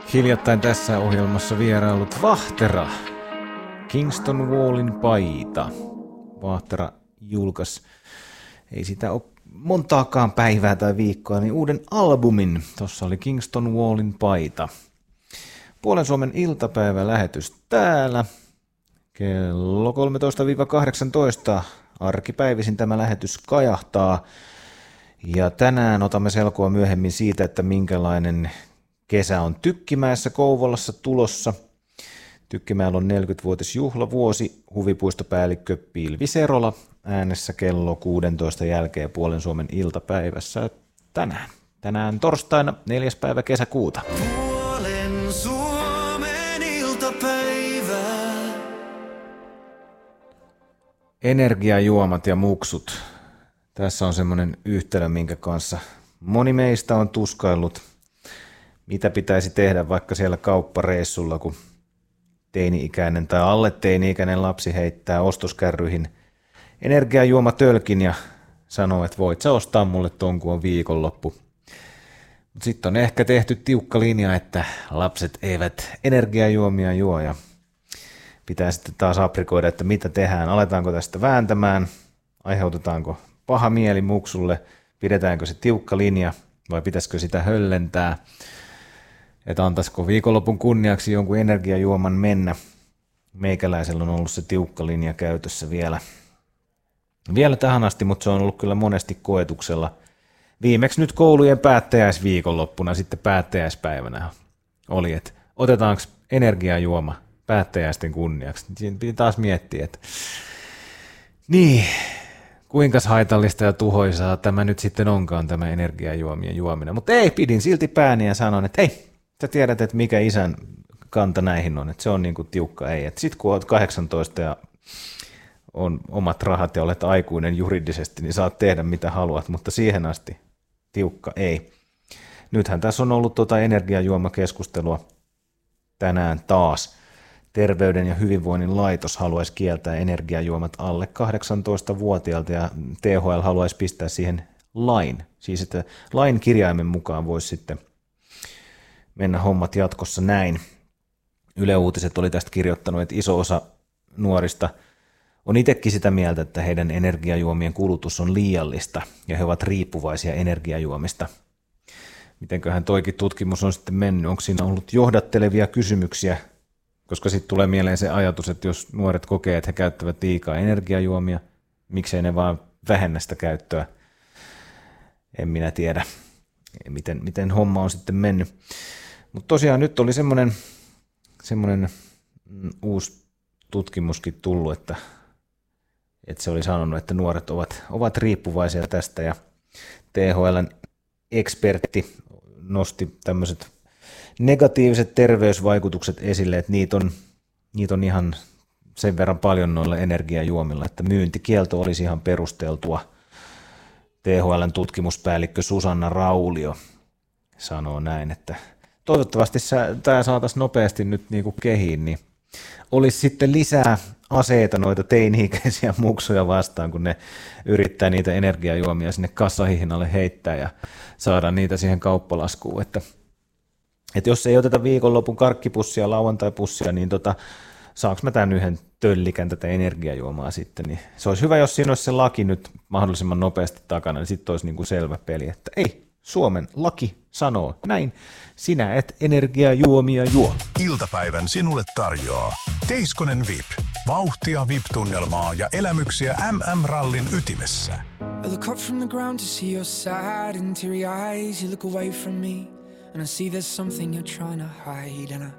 Hiljattain tässä ohjelmassa vierailut Vahtera, Kingston Wallin paita. Vahtera julkaisi, ei sitä ole montaakaan päivää tai viikkoa, niin uuden albumin. Tuossa oli Kingston Wallin paita. Puolen Suomen iltapäivälähetys täällä. Kello 13-18 arkipäivisin tämä lähetys kajahtaa. Ja tänään otamme selkoa myöhemmin siitä, että minkälainen kesä on Tykkimäessä Kouvolassa tulossa. Tykkimäellä on 40-vuotisjuhlavuosi. Huvipuistopäällikkö Pilvi Serola äänessä kello 16 jälkeen Puolen Suomen iltapäivässä tänään. Tänään torstaina 4. päivä kesäkuuta. Puolen Suomen iltapäivä. Energiajuomat ja muksut. Tässä on semmoinen yhtälö, minkä kanssa moni meistä on tuskaillut. Mitä pitäisi tehdä vaikka siellä kauppareissulla, kun teini-ikäinen tai alle teini-ikäinen lapsi heittää ostoskärryihin energiajuomatölkin ja sanoo, että voit sä ostaa mulle ton, kun on viikonloppu. Mutta sitten on ehkä tehty tiukka linja, että lapset eivät energiajuomia juo ja pitää sitten taas aprikoida, että mitä tehdään. Aletaanko tästä vääntämään, aiheutetaanko paha mieli muksulle, pidetäänkö se tiukka linja vai pitäisikö sitä höllentää. Että antaisiko viikonlopun kunniaksi jonkun energiajuoman mennä. Meikäläisellä on ollut se tiukka linja käytössä vielä tähän asti, mutta se on ollut kyllä monesti koetuksella. Viimeksi nyt koulujen päättäjäisviikonloppuna, sitten päättäjäispäivänä oli, että otetaanko energiajuoma päättäjäisten kunniaksi. Siinä piti taas miettiä, että niin, kuinka haitallista ja tuhoisaa tämä nyt sitten onkaan tämä energiajuomien juominen. Mutta ei, pidin silti pääni ja sanoin, että hei, sä tiedät, että mikä isän kanta näihin on, että se on niinku tiukka ei. Sitten kun olet 18 ja on omat rahat ja olet aikuinen juridisesti, niin saat tehdä mitä haluat, mutta siihen asti tiukka ei. Nythän tässä on ollut energiajuomakeskustelua tänään taas. Terveyden ja hyvinvoinnin laitos haluaisi kieltää energiajuomat alle 18-vuotiaalta ja THL haluaisi pistää siihen lain. Siis että lain kirjaimen mukaan voisi sitten mennä hommat jatkossa näin. Yle Uutiset oli tästä kirjoittanut, että iso osa nuorista on itsekin sitä mieltä, että heidän energiajuomien kulutus on liiallista ja he ovat riippuvaisia energiajuomista. Mitenköhän toikin tutkimus on sitten mennyt? Onko siinä ollut johdattelevia kysymyksiä? Koska sitten tulee mieleen se ajatus, että jos nuoret kokee, että he käyttävät liikaa energiajuomia, miksei ne vaan vähennä sitä käyttöä? En minä tiedä, miten homma on sitten mennyt. Mutta tosiaan nyt oli semmoinen uusi tutkimuskin tullut, että se oli sanonut, että nuoret ovat riippuvaisia tästä ja THL:n ekspertti nosti tämmöiset negatiiviset terveysvaikutukset esille, että niitä on ihan sen verran paljon noilla energiajuomilla, että myyntikielto olisi ihan perusteltua. THL:n tutkimuspäällikkö Susanna Raulio sanoo näin, että toivottavasti tämä saataisiin nopeasti nyt niinku kehiin, niin olisi sitten lisää aseita noita teini-ikäisiä muksuja vastaan, kun ne yrittää niitä energiajuomia sinne kassahihnalle heittää ja saada niitä siihen kauppalaskuun. Että jos ei oteta viikonlopun karkkipussia, lauantai-pussia, niin saanko mä tämän yhden töllikän tätä energiajuomaa sitten, niin se olisi hyvä, jos siinä olisi se laki nyt mahdollisimman nopeasti takana, niin sitten olisi niin kuin selvä peli, että ei, Suomen laki sanoo näin, sinä et energiajuomia juo. Iltapäivän sinulle tarjoaa Teiskonen VIP. Vauhtia VIP-tunnelmaa ja elämyksiä MM-rallin ytimessä. I look up from the ground to see your sad and teary eyes. You look away from me and I see there's something you're trying to hide. And I